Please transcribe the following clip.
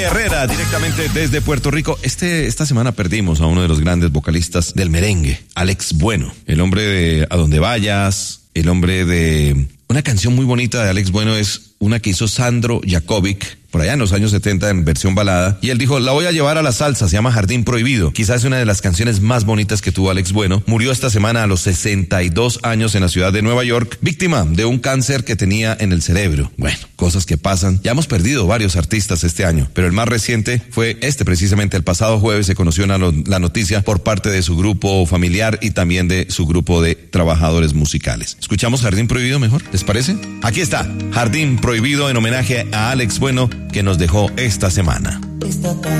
Herrera, directamente desde Puerto Rico. Esta semana perdimos a uno de los grandes vocalistas del merengue, Alex Bueno. El hombre de A Donde Vayas, el hombre de... Una canción muy bonita de Alex Bueno es una que hizo Sandro Jacobic por allá en los años 70 en versión balada, y él dijo, la voy a llevar a la salsa, se llama Jardín Prohibido. Quizás es una de las canciones más bonitas que tuvo Alex Bueno. Murió esta semana a los 62 años en la ciudad de Nueva York, víctima de un cáncer que tenía en el cerebro. Bueno, cosas que pasan. Ya hemos perdido varios artistas este año, pero el más reciente fue precisamente el pasado jueves se conoció la noticia por parte de su grupo familiar y también de su grupo de trabajadores musicales. ¿Escuchamos Jardín Prohibido mejor? ¿Les parece? Aquí está, Jardín Prohibido en homenaje a Alex Bueno, que nos dejó esta semana.